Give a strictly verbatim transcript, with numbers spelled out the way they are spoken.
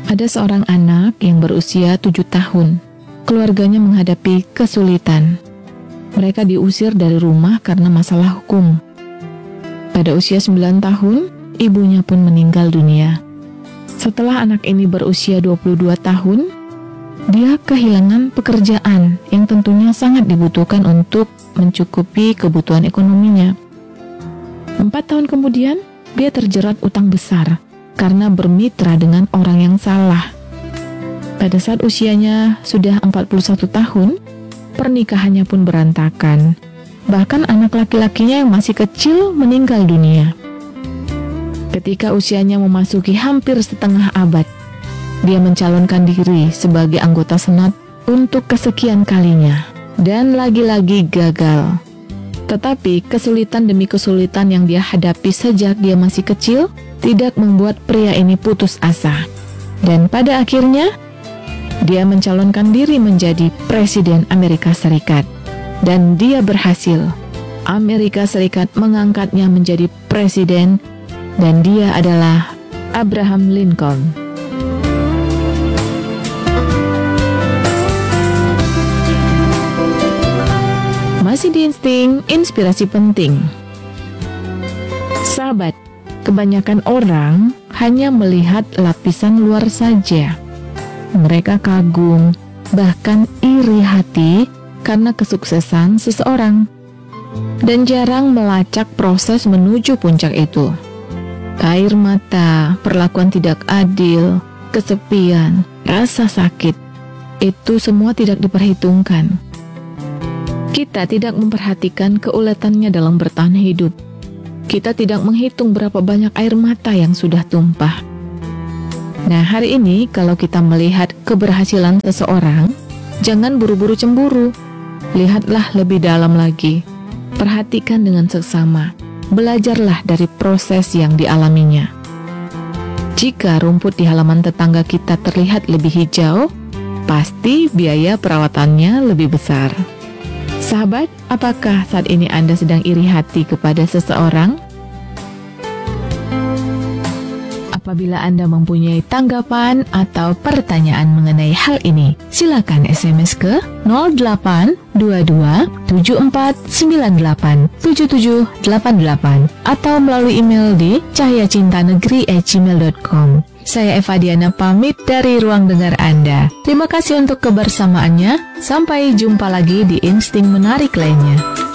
Ada seorang anak yang berusia tujuh tahun. Keluarganya menghadapi kesulitan. Mereka diusir dari rumah karena masalah hukum. Pada usia sembilan tahun, ibunya pun meninggal dunia. Setelah anak ini berusia dua puluh dua tahun, dia kehilangan pekerjaan yang tentunya sangat dibutuhkan untuk mencukupi kebutuhan ekonominya. Empat tahun kemudian, dia terjerat utang besar karena bermitra dengan orang yang salah. Pada saat usianya sudah empat puluh satu tahun, pernikahannya pun berantakan. Bahkan anak laki-lakinya yang masih kecil meninggal dunia. Ketika usianya memasuki hampir setengah abad, dia mencalonkan diri sebagai anggota Senat untuk kesekian kalinya, dan lagi-lagi gagal. Tetapi kesulitan demi kesulitan yang dia hadapi sejak dia masih kecil tidak membuat pria ini putus asa. Dan pada akhirnya, dia mencalonkan diri menjadi Presiden Amerika Serikat. Dan dia berhasil. Amerika Serikat mengangkatnya menjadi presiden, dan dia adalah Abraham Lincoln. Masih di Insting, inspirasi penting. Sahabat, kebanyakan orang hanya melihat lapisan luar saja. Mereka kagum, bahkan iri hati karena kesuksesan seseorang, dan jarang melacak proses menuju puncak itu. Air mata, perlakuan tidak adil, kesepian, rasa sakit, itu semua tidak diperhitungkan. Kita tidak memperhatikan keuletannya dalam bertahan hidup. Kita tidak menghitung berapa banyak air mata yang sudah tumpah. Nah, hari ini kalau kita melihat keberhasilan seseorang, jangan buru-buru cemburu. Lihatlah lebih dalam lagi. Perhatikan dengan seksama. Belajarlah dari proses yang dialaminya. Jika rumput di halaman tetangga kita terlihat lebih hijau, pasti biaya perawatannya lebih besar. Sahabat, apakah saat ini Anda sedang iri hati kepada seseorang? Apabila Anda mempunyai tanggapan atau pertanyaan mengenai hal ini, silakan S M S ke nol delapan dua dua tujuh empat sembilan delapan tujuh tujuh delapan delapan atau melalui email di cahyacintanegeri at gmail dot com. Saya Eva Diana pamit dari ruang dengar Anda. Terima kasih untuk kebersamaannya. Sampai jumpa lagi di Insting Menarik lainnya.